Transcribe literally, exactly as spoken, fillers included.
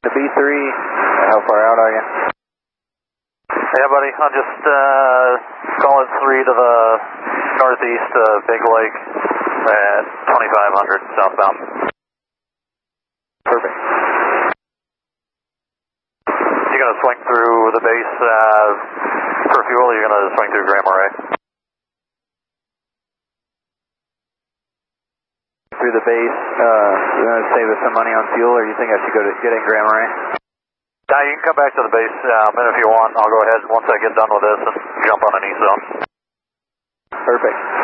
The B three, how far out are you? Yeah, buddy, I'm just uh, calling three to the northeast of Big Lake at twenty-five hundred southbound. Perfect. You going to swing through the base uh, for fuel, or are you going to swing through Grand Marais? Through the base, uh, you want to save us some money on fuel, or you think I should go to get in Grand Marais? Now you can come back to the base, um, and if you want, I'll go ahead once I get done with this and jump on an E-zone. Perfect.